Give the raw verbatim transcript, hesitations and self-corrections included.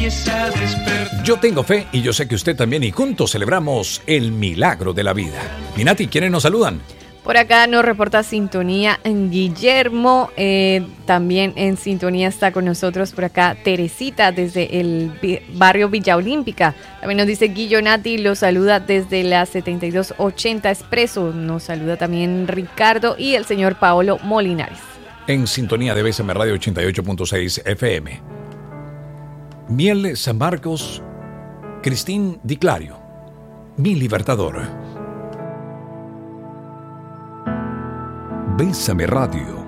empieza a despertar. Yo tengo fe y yo sé que usted también, y juntos celebramos el milagro de la vida. Minati, ¿quiénes nos saludan? Por acá nos reporta sintonía en Guillermo, eh, también en sintonía está con nosotros por acá Teresita desde el barrio Villa Olímpica. También nos dice Guillo Nati, lo saluda desde la setenta y dos ochenta Expreso. Nos saluda también Ricardo y el señor Paolo Molinares. En sintonía de B S M Radio ochenta y ocho punto seis F M. Miel San Marcos, Cristín Di Clario, mi libertador. Bésame Radio.